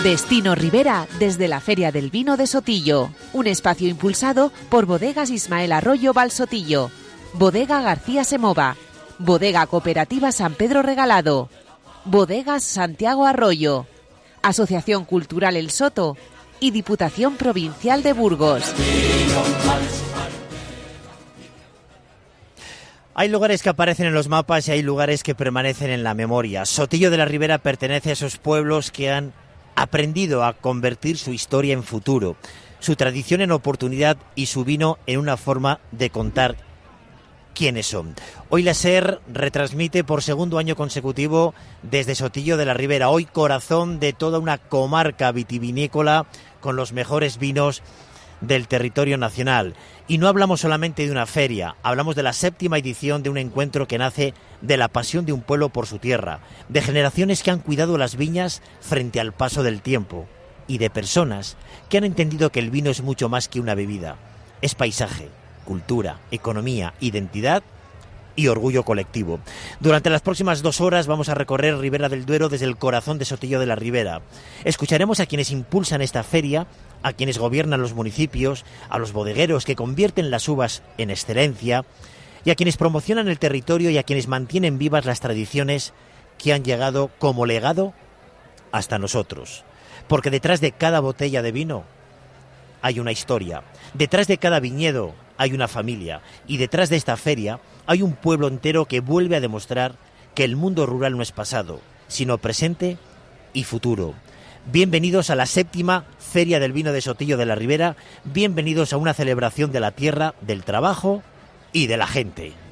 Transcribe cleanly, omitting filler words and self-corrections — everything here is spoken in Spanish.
Destino Ribera desde la Feria del Vino de Sotillo. Un espacio impulsado por Bodegas Ismael Arroyo Valsotillo, Bodega García Semova, Bodega Cooperativa San Pedro Regalado, Bodegas Santiago Arroyo, Asociación Cultural El Soto y Diputación Provincial de Burgos. Hay lugares que aparecen en los mapas y hay lugares que permanecen en la memoria. Sotillo de la Ribera pertenece a esos pueblos que han aprendido a convertir su historia en futuro, su tradición en oportunidad y su vino en una forma de contar quiénes son. Hoy la SER retransmite por segundo año consecutivo desde Sotillo de la Ribera, hoy corazón de toda una comarca vitivinícola con los mejores vinos del territorio nacional. Y no hablamos solamente de una feria, hablamos de la 7ª edición de un encuentro que nace de la pasión de un pueblo por su tierra, de generaciones que han cuidado las viñas frente al paso del tiempo y de personas que han entendido que el vino es mucho más que una bebida, es paisaje, cultura, economía, identidad y orgullo colectivo. Durante las próximas 2 horas vamos a recorrer Ribera del Duero desde el corazón de Sotillo de la Ribera. Escucharemos a quienes impulsan esta feria, a quienes gobiernan los municipios, a los bodegueros que convierten las uvas en excelencia y a quienes promocionan el territorio y a quienes mantienen vivas las tradiciones que han llegado como legado hasta nosotros. Porque detrás de cada botella de vino hay una historia, detrás de cada viñedo hay una familia y detrás de esta feria hay un pueblo entero que vuelve a demostrar que el mundo rural no es pasado, sino presente y futuro. Bienvenidos a la 7ª Feria del Vino de Sotillo de la Ribera, bienvenidos a una celebración de la tierra, del trabajo y de la gente.